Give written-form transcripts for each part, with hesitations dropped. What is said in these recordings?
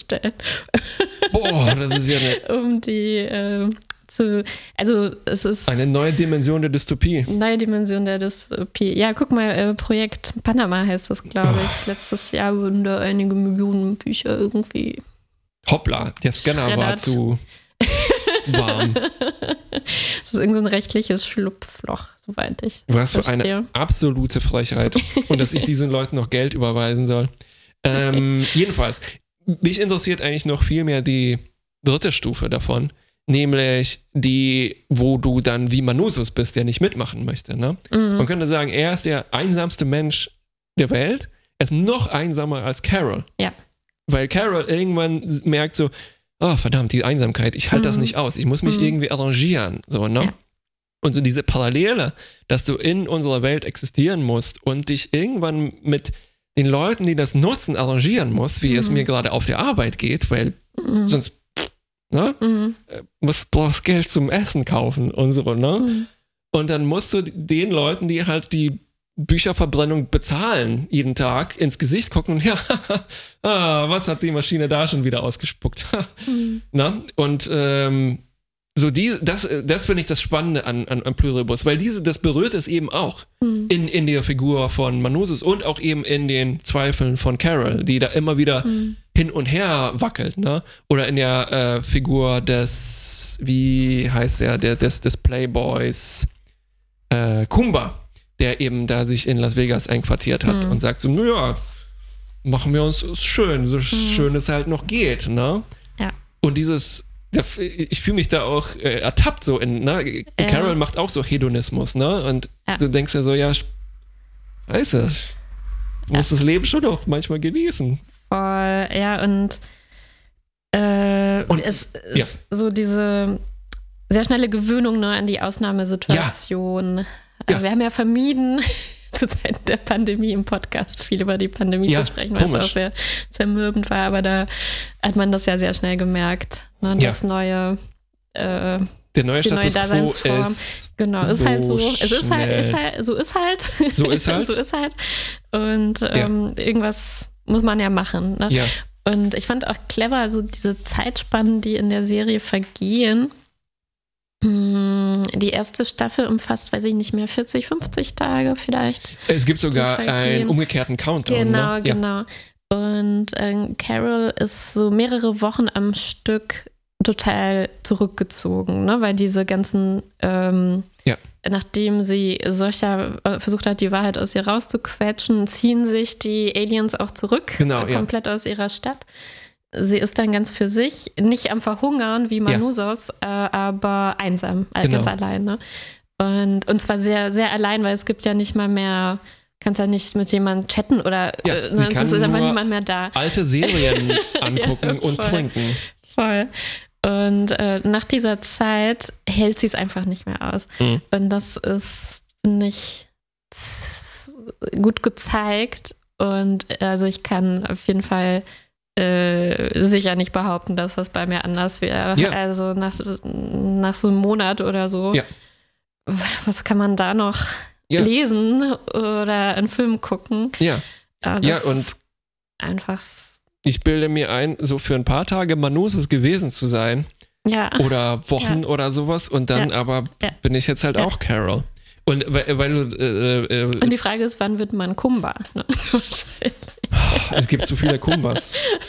stellen. Boah, das ist ja um die es ist eine neue Dimension der Dystopie. Neue Dimension der Dystopie. Ja, guck mal, Projekt Panama heißt das, glaube ich. Letztes Jahr wurden da einige Millionen Bücher irgendwie. Hoppla, der Scanner war zu warm. Das ist irgend so ein rechtliches Schlupfloch, soweit ich das verstehe. Was für eine absolute Frechheit. Und dass ich diesen Leuten noch Geld überweisen soll. Jedenfalls, mich interessiert eigentlich noch viel mehr die dritte Stufe davon. Nämlich die, wo du dann wie Manusus bist, der nicht mitmachen möchte. Ne? Man könnte sagen, er ist der einsamste Mensch der Welt. Er ist noch einsamer als Carol. Ja. Weil Carol irgendwann merkt so, oh verdammt, die Einsamkeit, ich halte das nicht aus. Ich muss mich irgendwie arrangieren. So, ne? Ja. Und so diese Parallele, dass du in unserer Welt existieren musst und dich irgendwann mit den Leuten, die das nutzen, arrangieren musst, wie es mir gerade auf der Arbeit geht, weil sonst brauchst Geld zum Essen kaufen und so, ne? Und dann musst du den Leuten, die halt die Bücherverbrennung bezahlen, jeden Tag ins Gesicht gucken und was hat die Maschine da schon wieder ausgespuckt? Na? Und so das finde ich das Spannende an Pluribus, weil das berührt es eben auch in der Figur von Manusus und auch eben in den Zweifeln von Carol, die da immer wieder hin und her wackelt, ne? Oder in der Figur des, wie heißt der, des Playboys Kumba, der eben da sich in Las Vegas einquartiert hat und sagt so, naja, machen wir uns schön, so schön es halt noch geht, ne? Ja. Und ich fühle mich da auch ertappt so ne? Carol macht auch so Hedonismus, ne? Und du denkst ja so, ja, scheiße, du musst das Leben schon auch manchmal genießen. Voll, ja, und es ist so diese sehr schnelle Gewöhnung nur an die Ausnahmesituation. Ja. Wir haben ja vermieden, zur Zeit der Pandemie im Podcast viel über die Pandemie zu sprechen, weil es auch sehr zermürbend war, aber da hat man das ja sehr schnell gemerkt. Ne? Das neue der neue Status quo ist genau, ist so halt so. Es ist schnell. halt, so ist halt. So ist halt. So ist halt. Und irgendwas muss man ja machen. Ne? Ja. Und ich fand auch clever, so diese Zeitspannen, die in der Serie vergehen. Die erste Staffel umfasst, weiß ich nicht mehr, 40, 50 Tage vielleicht. Es gibt sogar einen umgekehrten Countdown. Genau, ne? genau. Und Carol ist so mehrere Wochen am Stück total zurückgezogen, ne? Weil diese ganzen, nachdem sie versucht hat, die Wahrheit aus ihr rauszuquetschen, ziehen sich die Aliens auch zurück, komplett aus ihrer Stadt. Sie ist dann ganz für sich, nicht am Verhungern wie Manusos, aber einsam, ganz allein. Ne? Und zwar sehr, sehr allein, weil es gibt ja nicht mal mehr, kannst ja nicht mit jemandem chatten oder es ist einfach niemand mehr da. Alte Serien angucken und trinken. Voll. Und nach dieser Zeit hält sie es einfach nicht mehr aus. Und das ist, finde ich, gut gezeigt. Und also ich kann auf jeden Fall sicher nicht behaupten, dass das bei mir anders wäre. Ja. Also nach so einem Monat oder so. Ja. Was kann man da noch lesen oder einen Film gucken? Ja. Das und ist einfach. Ich bilde mir ein, so für ein paar Tage Manusus gewesen zu sein. Ja. Oder Wochen oder sowas. Und dann aber bin ich jetzt halt auch Carol. Und weil du. Und die Frage ist, wann wird man Kumba? Ne? Es gibt zu viele Kumbas.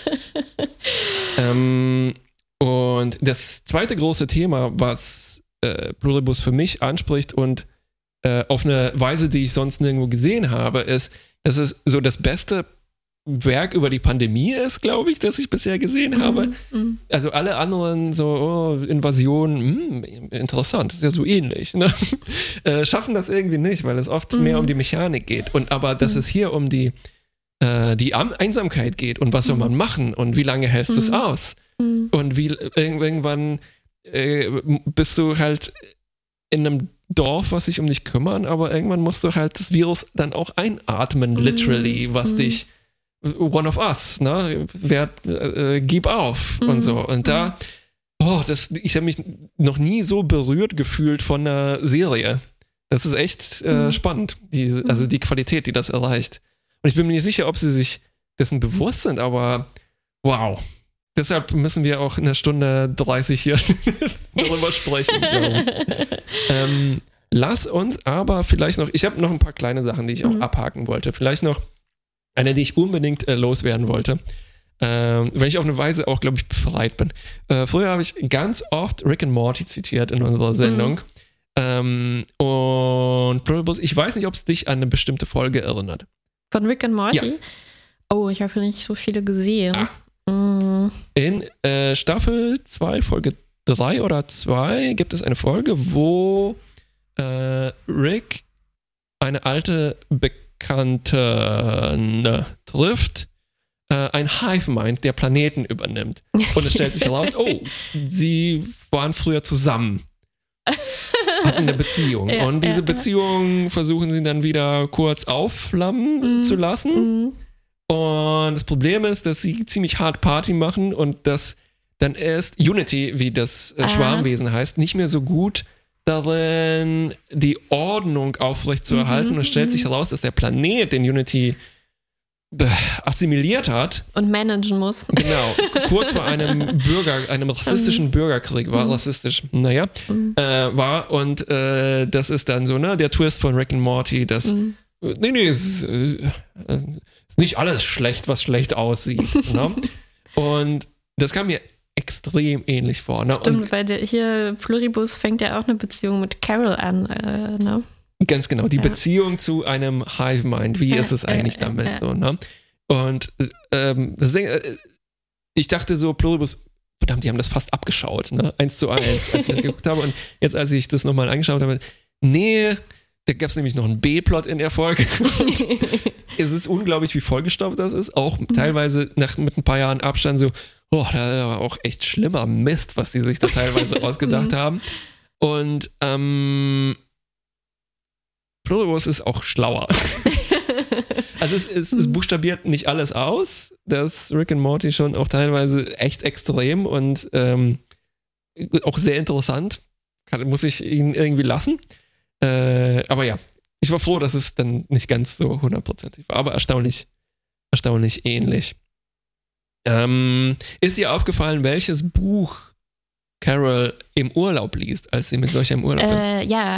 Und das zweite große Thema, was Pluribus für mich anspricht und auf eine Weise, die ich sonst nirgendwo gesehen habe, ist, dass es so das beste Werk über die Pandemie ist, glaube ich, das ich bisher gesehen habe. Also alle anderen so, Invasion, interessant, ist ja so ähnlich. Ne? Schaffen das irgendwie nicht, weil es oft mehr um die Mechanik geht. Aber dass es hier um die Einsamkeit geht und was soll man machen und wie lange hältst du es aus? Und wie irgendwann bist du halt in einem Dorf, was sich um dich kümmern, aber irgendwann musst du halt das Virus dann auch einatmen, literally, was dich one of us, ne? Gib auf und so. Und da, ich habe mich noch nie so berührt gefühlt von einer Serie. Das ist echt spannend, also die Qualität, die das erreicht. Und ich bin mir nicht sicher, ob sie sich dessen bewusst sind, aber wow. Deshalb müssen wir auch 1:30 hier darüber sprechen, glaube ich. Lass uns aber vielleicht noch, ich habe noch ein paar kleine Sachen, die ich auch abhaken wollte. Vielleicht noch eine, die ich unbedingt loswerden wollte. Wenn ich auf eine Weise auch, glaube ich, befreit bin. Früher habe ich ganz oft Rick and Morty zitiert in unserer Sendung. Und Pluribus, ich weiß nicht, ob es dich an eine bestimmte Folge erinnert. Von Rick and Morty? Ja. Oh, ich habe nicht so viele gesehen. In Staffel 2, Folge 3 oder 2 gibt es eine Folge, wo Rick eine alte Bekannte trifft, ein Hive-Mind, der Planeten übernimmt. Und es stellt sich heraus, sie waren früher zusammen. Hatten eine Beziehung. Und diese Beziehung versuchen sie dann wieder kurz aufflammen zu lassen. Und das Problem ist, dass sie ziemlich hart Party machen und dass dann ist Unity, wie das Schwarmwesen heißt, nicht mehr so gut darin, die Ordnung aufrechtzuerhalten. Und es stellt sich heraus, dass der Planet, den Unity assimiliert hat und managen muss. Genau, kurz vor einem rassistischen Bürgerkrieg war war und das ist dann so, der Twist von Rick and Morty, dass es ist nicht alles schlecht, was schlecht aussieht. Und das kam mir extrem ähnlich vor. Stimmt, und weil hier Pluribus fängt ja auch eine Beziehung mit Carol an, Ganz genau, die Beziehung zu einem Hive-Mind. Wie ist es eigentlich damit? So, Und das Ding, ich dachte so, Pluribus, verdammt, die haben das fast abgeschaut, 1:1, als ich das geguckt habe. Und jetzt, als ich das nochmal angeschaut habe, da gab es nämlich noch einen B-Plot in der Folge. Und es ist unglaublich, wie vollgestopft das ist. Auch teilweise mit ein paar Jahren Abstand so, da war auch echt schlimmer Mist, was die sich da teilweise ausgedacht haben. Und Pluribus ist auch schlauer. Also es buchstabiert nicht alles aus. Das Rick and Morty schon auch teilweise echt extrem und auch sehr interessant. Muss ich ihn irgendwie lassen. Aber ja, ich war froh, dass es dann nicht ganz so 100%ig war, aber erstaunlich ähnlich. Ist dir aufgefallen, welches Buch Carol im Urlaub liest, als sie mit solcher im Urlaub ist?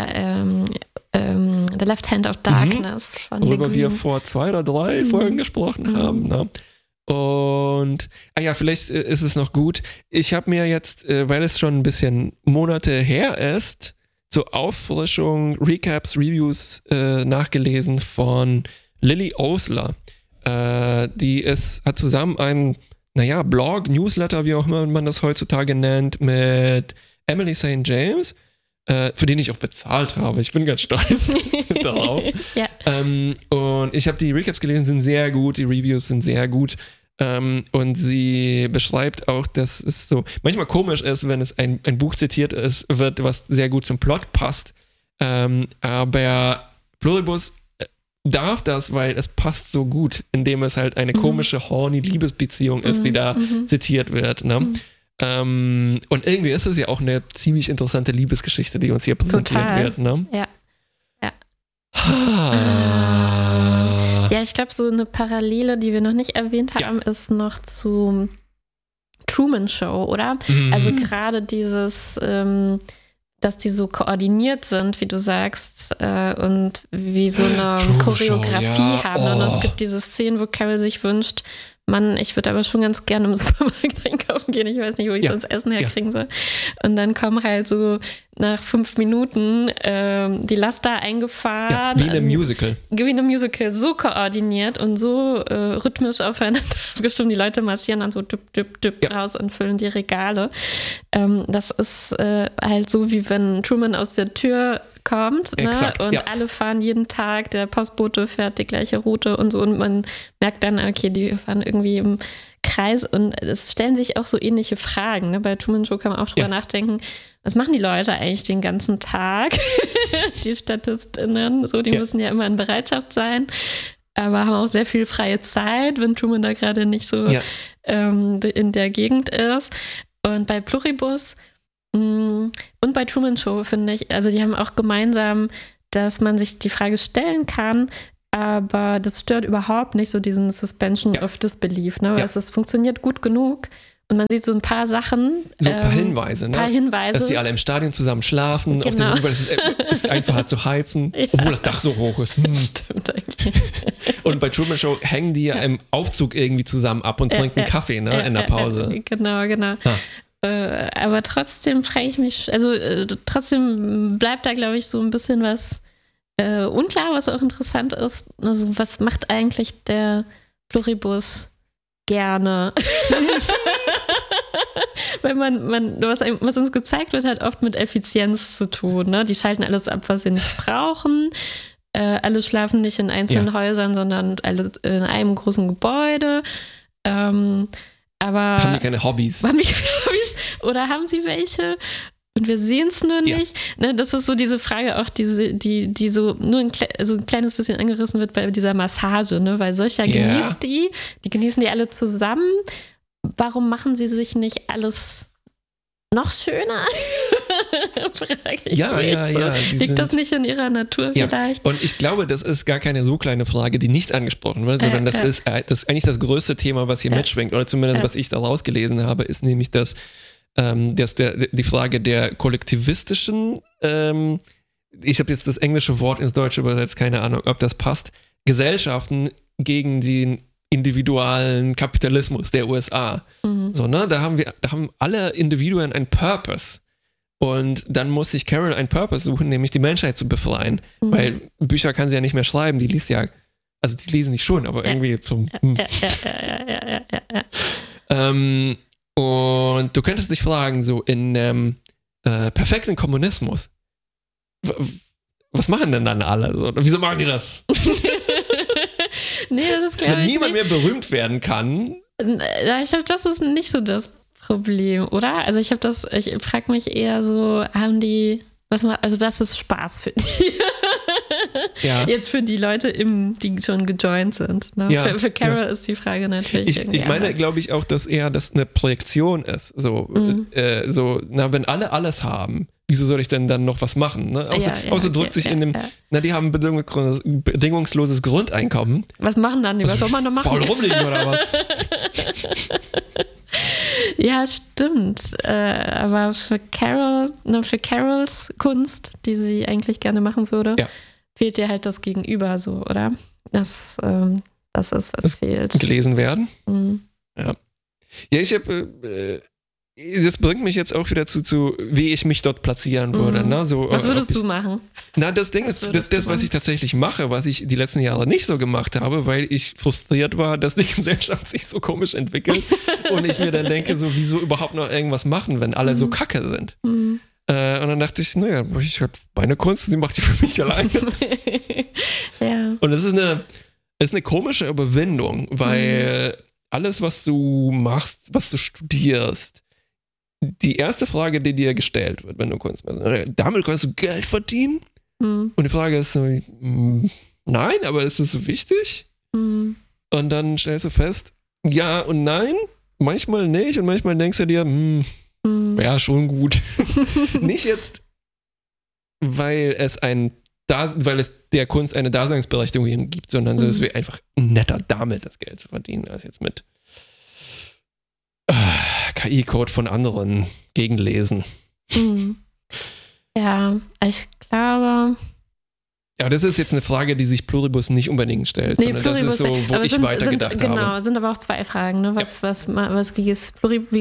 The Left Hand of Darkness von worüber wir vor 2 oder 3 Folgen gesprochen haben. Und vielleicht ist es noch gut. Ich habe mir jetzt, weil es schon ein bisschen Monate her ist, zur Auffrischung Recaps, Reviews nachgelesen von Lily Osler. Die hat zusammen einen Blog, Newsletter, wie auch immer man das heutzutage nennt, mit Emily St. James, für den ich auch bezahlt habe. Ich bin ganz stolz darauf. Ja. Und ich habe die Recaps gelesen, sind sehr gut, die Reviews sind sehr gut. Und sie beschreibt auch, dass es so manchmal komisch ist, wenn es ein Buch zitiert wird, was sehr gut zum Plot passt. Aber Pluribus darf das, weil es passt so gut, indem es halt eine komische, horny Liebesbeziehung ist, die da zitiert wird. Und irgendwie ist es ja auch eine ziemlich interessante Liebesgeschichte, die uns hier präsentiert wird. Ja. Ja, ich glaube, so eine Parallele, die wir noch nicht erwähnt haben, ist noch zu Truman Show, oder? Also gerade dieses, dass die so koordiniert sind, wie du sagst, und wie so eine Choreografie haben. Und es gibt diese Szenen, wo Carol sich wünscht, Mann, ich würde aber schon ganz gerne im Supermarkt einkaufen gehen. Ich weiß nicht, wo ich sonst Essen herkriegen soll. Und dann kommen halt so nach 5 Minuten die Laster eingefahren. Ja, wie in einem Musical. Wie in einem Musical. So koordiniert und so rhythmisch aufeinander abgestimmt. Die Leute marschieren dann so raus und füllen die Regale. Das ist halt so, wie wenn Truman aus der Tür kommt, Exakt, und alle fahren jeden Tag, der Postbote fährt die gleiche Route und so, und man merkt dann, okay, die fahren irgendwie im Kreis, und es stellen sich auch so ähnliche Fragen. Ne? Bei Truman Show kann man auch drüber nachdenken, was machen die Leute eigentlich den ganzen Tag? Die StatistInnen, so, die müssen ja immer in Bereitschaft sein, aber haben auch sehr viel freie Zeit, wenn Truman da gerade nicht so in der Gegend ist. Und bei Pluribus und bei Truman Show, finde ich, also die haben auch gemeinsam, dass man sich die Frage stellen kann, aber das stört überhaupt nicht so diesen Suspension of Disbelief. Ne? Also es funktioniert gut genug Und man sieht so ein paar Sachen. So ein paar Hinweise, ne? Paar Hinweise. Dass die alle im Stadion zusammen schlafen, genau. Auf dem Ufer, es ist einfacher zu heizen, obwohl das Dach so hoch ist. Stimmt eigentlich. Und bei Truman Show hängen die ja im Aufzug irgendwie zusammen ab und trinken Kaffee, ne, in der Pause. Genau. Aber trotzdem frage ich mich, also trotzdem bleibt da, glaube ich, so ein bisschen was unklar, was auch interessant ist. Also was macht eigentlich der Pluribus gerne? Weil was uns gezeigt wird, hat oft mit Effizienz zu tun. Ne? Die schalten alles ab, was sie nicht brauchen. Alle schlafen nicht in einzelnen Häusern, sondern alle in einem großen Gebäude. Aber haben die keine Hobbys? Oder haben sie welche? Und wir sehen es nur nicht. Ne, das ist so diese Frage auch, die so nur ein kleines bisschen angerissen wird bei dieser Massage, ne? Weil solcher genießt die genießen die alle zusammen. Warum machen sie sich nicht alles noch schöner? Frage ich mich so. Liegt das nicht in ihrer Natur vielleicht? Und ich glaube, das ist gar keine so kleine Frage, die nicht angesprochen wird, sondern das ist eigentlich das größte Thema, was hier mitschwingt, oder zumindest was ich daraus gelesen habe, ist nämlich die Frage der kollektivistischen, ich habe jetzt das englische Wort ins Deutsche übersetzt, keine Ahnung, ob das passt, Gesellschaften gegen den individualen Kapitalismus der USA. So, ne? Da haben alle Individuen einen Purpose. Und dann muss sich Carol einen Purpose suchen, nämlich die Menschheit zu befreien. Weil Bücher kann sie ja nicht mehr schreiben, die liest ja, also die lesen nicht schon, aber irgendwie zum. Und du könntest dich fragen, so in perfekten Kommunismus, was machen denn dann alle? So, wieso machen die das? Nee, das ist, glaube ich, wenn niemand mehr berühmt werden kann. Ich glaube, das ist nicht so das Problem, oder? Also ich frage mich eher so, was ist Spaß für die? Jetzt für die Leute, die schon gejoint sind. Ne? Für Carol ist die Frage natürlich ich meine, glaube ich auch, dass eher das eine Projektion ist. So, wenn alle alles haben, wieso soll ich denn dann noch was machen? Ne? Außer drückt sich in dem, die haben bedingungsloses Grundeinkommen. Was machen dann die? Was soll man noch machen? Faul rumliegen oder was? Ja, stimmt. Aber für Carols Kunst, die sie eigentlich gerne machen würde, fehlt dir halt das Gegenüber so, oder? Das ist, was fehlt. Gelesen werden. Ja, ich habe das bringt mich jetzt auch wieder zu wie ich mich dort platzieren würde. Ne? So, was würdest du machen? Na, das Ding ist, was ich tatsächlich mache, was ich die letzten Jahre nicht so gemacht habe, weil ich frustriert war, dass die Gesellschaft sich so komisch entwickelt und ich mir dann denke, so, wieso überhaupt noch irgendwas machen, wenn alle so kacke sind. Und dann dachte ich, naja, ich habe meine Kunst, die macht die für mich alleine. Und es ist eine komische Überwindung, weil alles, was du machst, was du studierst, die erste Frage, die dir gestellt wird, wenn du Kunst machst, damit kannst du Geld verdienen? Und die Frage ist so, nein, aber ist das so wichtig? Und dann stellst du fest, ja und nein, manchmal nicht und manchmal denkst du dir, ja, schon gut. Nicht jetzt, weil es der Kunst eine Daseinsberechtigung gibt, sondern es wäre einfach netter, damit das Geld zu verdienen, als jetzt mit KI-Code von anderen gegenlesen. Ja, ich glaube. Ja, das ist jetzt eine Frage, die sich Pluribus nicht unbedingt stellt, sondern Pluribus, das ist so, wo ich weitergedacht habe. Genau, sind aber auch zwei Fragen. Ne? Wie ist Pluribus,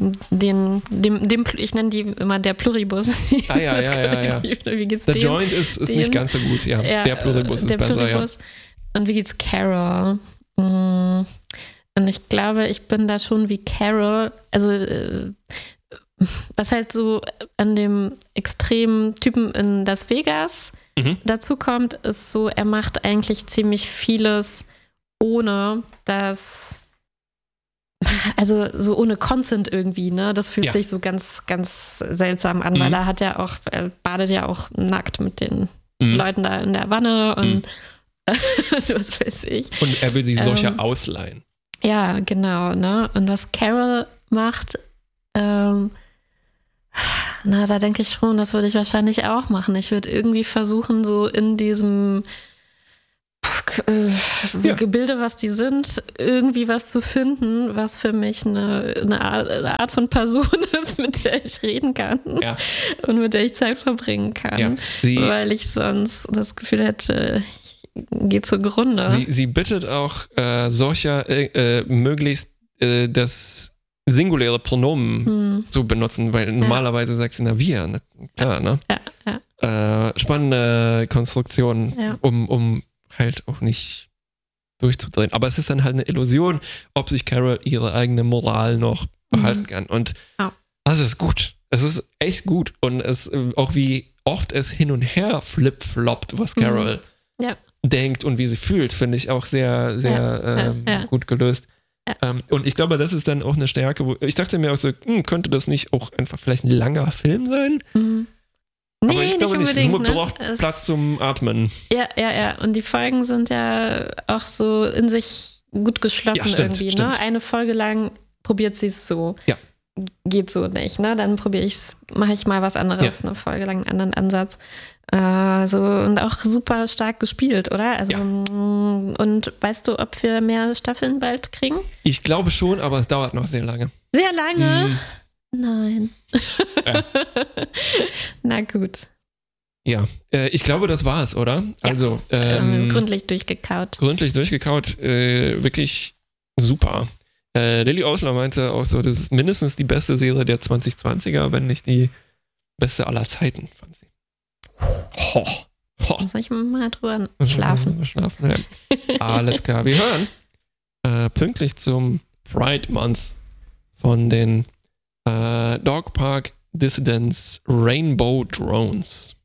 ich nenne die immer der Pluribus. Ja. Wie geht's der dem? Joint ist nicht ganz so gut, ja. Der Pluribus ist besser, Pluribus. Und wie geht's Carol? Und ich glaube, ich bin da schon wie Carol. Also, was halt so an dem extremen Typen in Las Vegas dazu kommt, ist so, er macht eigentlich ziemlich vieles ohne das, also so ohne Consent irgendwie, ne? Das fühlt sich so ganz, ganz seltsam an, weil er badet ja auch nackt mit den Leuten da in der Wanne und was weiß ich. Und er will sich solcher ausleihen. Ja, genau, ne? Und was Carol macht, da denke ich schon, das würde ich wahrscheinlich auch machen. Ich würde irgendwie versuchen, so in diesem Gebilde, was die sind, irgendwie was zu finden, was für mich eine Art von Person ist, mit der ich reden kann und mit der ich Zeit verbringen kann, weil ich sonst das Gefühl hätte, ich gehe zugrunde. Sie bittet auch solcher möglichst das singuläre Pronomen zu benutzen, weil normalerweise sagt sie na wir, ne? Klar, ne? Spannende Konstruktion, um halt auch nicht durchzudrehen. Aber es ist dann halt eine Illusion, ob sich Carol ihre eigene Moral noch behalten kann. Und das ist gut. Es ist echt gut. Und es auch wie oft es hin und her flip-floppt, was Carol denkt und wie sie fühlt, finde ich auch sehr, sehr gut gelöst. Und ich glaube, das ist dann auch eine Stärke, wo ich dachte mir auch so, könnte das nicht auch einfach vielleicht ein langer Film sein? Nee, aber ich glaube nicht, es braucht Platz zum Atmen. Ja. Und die Folgen sind ja auch so in sich gut geschlossen irgendwie. Stimmt. Ne? Eine Folge lang probiert sie es so. Ja. Geht so nicht, ne? Dann mache ich mal was anderes, eine Folge lang einen anderen Ansatz. Und auch super stark gespielt, oder? Also, und weißt du, ob wir mehr Staffeln bald kriegen? Ich glaube schon, aber es dauert noch sehr lange. Sehr lange? Nein. Ja. Na gut. Ja, ich glaube, das war's, oder? Ja. Also gründlich durchgekaut. Wirklich super. Lilly Osler meinte auch so, das ist mindestens die beste Serie der 2020er, wenn nicht die beste aller Zeiten, fand sie. Muss ich mal drüber schlafen. Ja. Alles klar, wir hören pünktlich zum Pride Month von den Dog Park Dissidents Rainbow Drones.